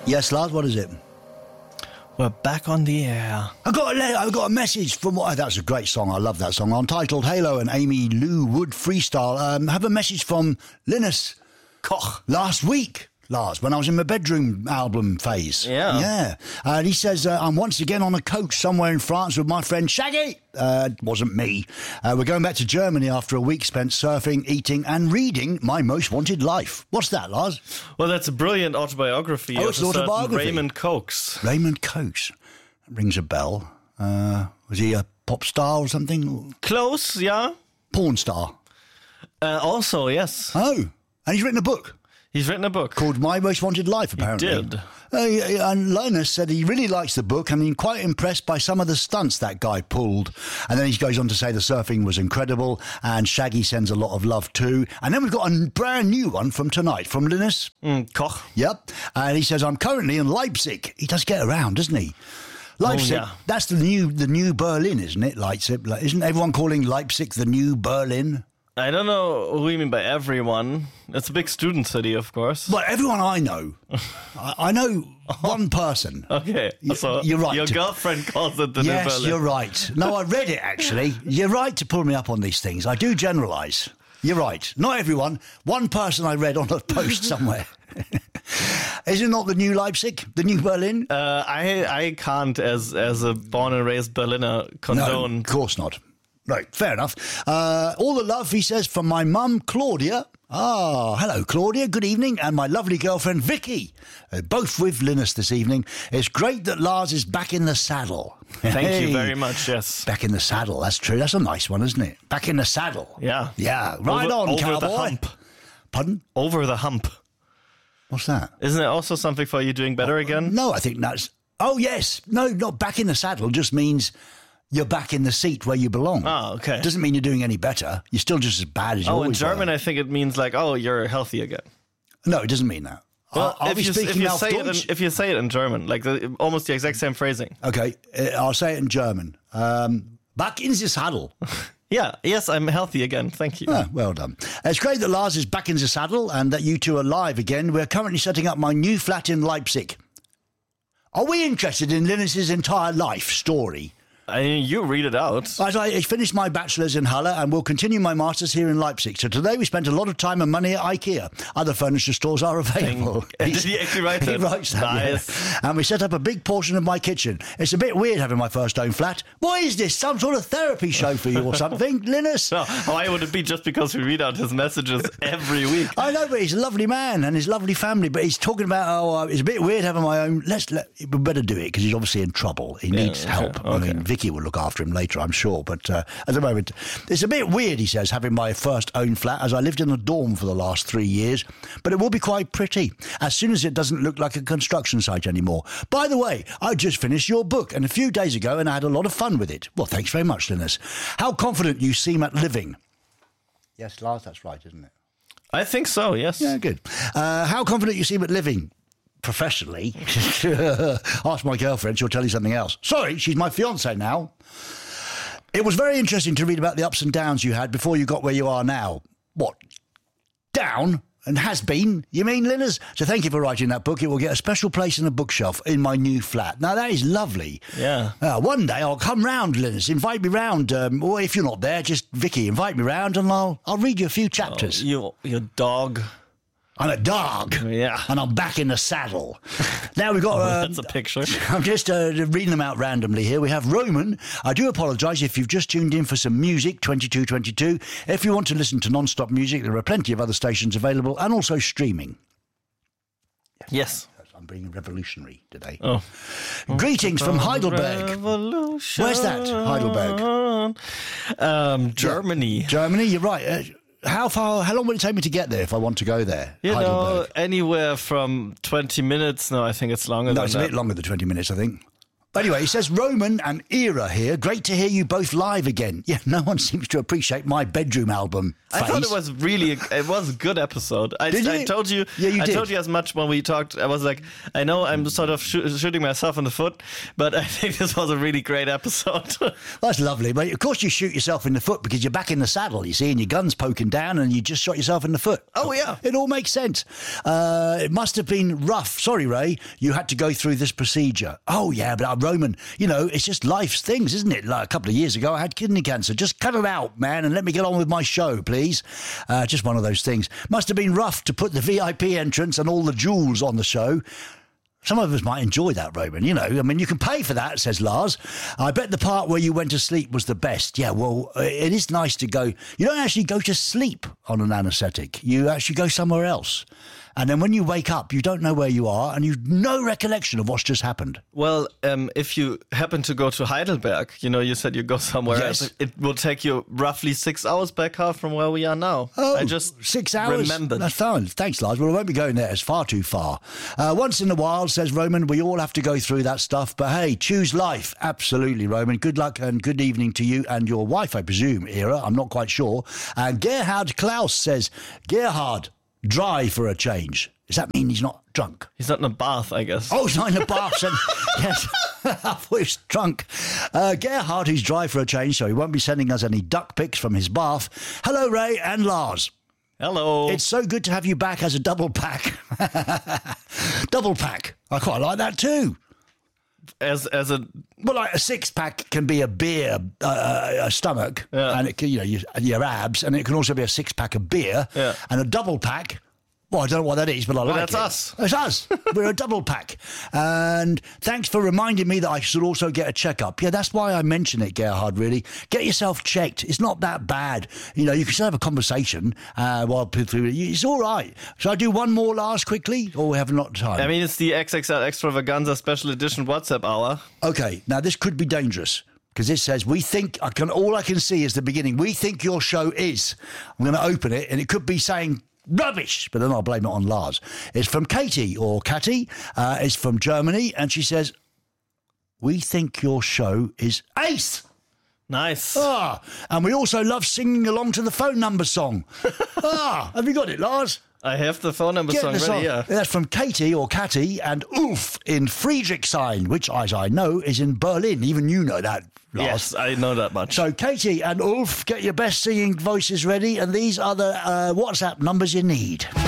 Yes, Lars, what is it? We're back on the air. I got a message from that's a great song. I love that song. Untitled Halo and Amy Lou Wood freestyle. Have a message from Linus Koch last week. Lars, when I was in my bedroom album phase. Yeah. And he says, I'm once again on a coach somewhere in France with my friend Shaggy. Wasn't me. We're going back to Germany after a week spent surfing, eating and reading My Most Wanted Life. What's that, Lars? Well, that's a brilliant autobiography. Oh, it's an autobiography. Raymond Coates. Raymond Coates. That rings a bell. Was he a pop star or something? Close, yeah. Porn star. Also, yes. Oh, and he's written a book. He's written a book. Called My Most Wanted Life, apparently. He did. And Linus said he really likes the book and he's quite impressed by some of the stunts that guy pulled. And then he goes on to say the surfing was incredible and Shaggy sends a lot of love too. And then we've got a brand new one from tonight, from Linus. Koch. Yep. And he says, I'm currently in Leipzig. He does get around, doesn't he? Leipzig, That's the new Berlin, isn't it? Leipzig. Isn't everyone calling Leipzig the new Berlin? I don't know who you mean by everyone. It's a big student city, of course. Well, everyone I know. I know one person. Okay, so you're right. Your girlfriend calls it the New Berlin. Yes, you're right. No, I read it, actually. You're right to pull me up on these things. I do generalise. You're right. Not everyone. One person I read on a post somewhere. Is it not the new Leipzig, the new Berlin? I can't, as a born and raised Berliner, condone. No, of course not. Right, fair enough. All the love, he says, from my mum, Claudia. Hello, Claudia. Good evening. And my lovely girlfriend, Vicky. Both with Linus this evening. It's great that Lars is back in the saddle. Thank you very much, yes. Back in the saddle. That's true. That's a nice one, isn't it? Back in the saddle. Yeah. Yeah. Right on, over cowboy. The hump. Pardon? Over the hump. What's that? Isn't it also something for you doing better again? No, I think that's... Oh, yes. No, not back in the saddle. Just means... You're back in the seat where you belong. Oh, okay. Doesn't mean you're doing any better. You're still just as bad as you always in German, were. I think it means like, oh, you're healthy again. No, it doesn't mean that. Well, if you say it in German, like almost the exact same phrasing. Okay, I'll say it in German. Back in the saddle. Yeah, yes, I'm healthy again. Thank you. Well done. It's great that Lars is back in the saddle and that you two are live again. We're currently setting up my new flat in Leipzig. Are we interested in Linus's entire life story? I mean, you read it out. As I finished my bachelor's in Halle and will continue my master's here in Leipzig. So today we spent a lot of time and money at IKEA. Other furniture stores are available. Did he actually write that? He writes that, nice. Yeah. And we set up a big portion of my kitchen. It's a bit weird having my first own flat. What is this? Some sort of therapy show for you or something, Linus? No, why would it be just because we read out his messages every week? I know, but he's a lovely man and his lovely family. But he's talking about, it's a bit weird having my own. We better do it because he's obviously in trouble. He needs help. Okay. I mean, Vicky will look after him later, I'm sure. But at the moment, it's a bit weird, he says, having my first own flat, as I lived in a dorm for the last 3 years. But it will be quite pretty, as soon as it doesn't look like a construction site anymore. By the way, I just finished your book, and a few days ago, and I had a lot of fun with it. Well, thanks very much, Linus. How confident you seem at living. Yes, Lars, that's right, isn't it? I think so, yes. Yeah, good. How confident you seem at living. Professionally. Ask my girlfriend, she'll tell you something else. Sorry, she's my fiancée now. It was very interesting to read about the ups and downs you had before you got where you are now. What? Down? And has been? You mean, Linus? So thank you for writing that book. It will get a special place in the bookshelf in my new flat. Now, that is lovely. Yeah. One day I'll come round, Linus. Invite me round. Or if you're not there, just Vicky, invite me round and I'll read you a few chapters. Oh, your dog. I'm a dog. Yeah. And I'm back in the saddle. Now we've got... that's a picture. I'm just reading them out randomly here. We have Roman. I do apologise if you've just tuned in for some music, 2222. If you want to listen to non-stop music, there are plenty of other stations available and also streaming. Yes. I'm being revolutionary today. Oh. Greetings from Heidelberg. Revolution. Where's that, Heidelberg? Germany. Germany, you're right. How long would it take me to get there if I want to go there? You know, anywhere from 20 minutes. No, I think it's longer than that. No, it's a bit longer than 20 minutes, I think. Anyway, he says, Roman and Era here. Great to hear you both live again. Yeah, no one seems to appreciate my bedroom album phase. I thought it was a good episode. I told you. Yeah, you did. I told you as much when we talked. I was like, I know I'm sort of shooting myself in the foot, but I think this was a really great episode. That's lovely. But of course you shoot yourself in the foot because you're back in the saddle, you see, and your gun's poking down and you just shot yourself in the foot. Oh, yeah. It all makes sense. It must have been rough. Sorry, Ray, you had to go through this procedure. Oh, yeah, but Roman, it's just life's things, isn't it? Like a couple of years ago, I had kidney cancer. Just cut it out, man, and let me get on with my show, please. Just one of those things. Must have been rough to put the VIP entrance and all the jewels on the show. Some of us might enjoy that, Roman. You can pay for that, says Lars. I bet the part where you went to sleep was the best. Yeah, well, it is nice to go. You don't actually go to sleep on an anaesthetic. You actually go somewhere else. And then when you wake up, you don't know where you are and you've no recollection of what's just happened. Well, if you happen to go to Heidelberg, you said you go somewhere else, it will take you roughly 6 hours back from where we are now. Oh, I just 6 hours? remembered. That's fine. Thanks, Lars. Well, I won't be going there. It's far too far. Once in a while, says Roman, we all have to go through that stuff. But hey, choose life. Absolutely, Roman. Good luck and good evening to you and your wife, I presume, Era. I'm not quite sure. And Gerhard Klaus says, Gerhard, dry for a change. Does that mean he's not drunk? He's not in a bath, I guess. Oh, he's not in a bath. Yes, I thought he was drunk. Gerhard, who's dry for a change, so he won't be sending us any duck pics from his bath. Hello, Ray and Lars. Hello. It's so good to have you back as a double pack. Double pack. I quite like that too. Like a six pack can be a beer, a stomach, and it can, your abs, and it can also be a 6 pack of beer, and a double pack. Well, I don't know what that is, but I like it. That's us. It's us. We're a double pack. And thanks for reminding me that I should also get a checkup. Yeah, that's why I mention it, Gerhard, really. Get yourself checked. It's not that bad. You can still have a conversation while it's all right. Shall I do one more, Lars, quickly? Or we have a lot of time? I mean, it's the XXL Extravaganza Special Edition WhatsApp hour. Okay, now this could be dangerous. Because it says, all I can see is the beginning. We think your show is. I'm going to open it, and it could be saying rubbish, but then I'll blame it on Lars. It's from Katie, or Catty. It's from Germany, and she says, we think your show is ace. Nice. And we also love singing along to the phone number song. Have you got it, Lars? I have the phone number song ready, yeah. That's from Katie, or Catty, and Ulf in Friedrichshain, which, as I know, is in Berlin. Even you know that, Lars. Yes, I know that much. So, Katie and Ulf, get your best singing voices ready, and these are the WhatsApp numbers you need.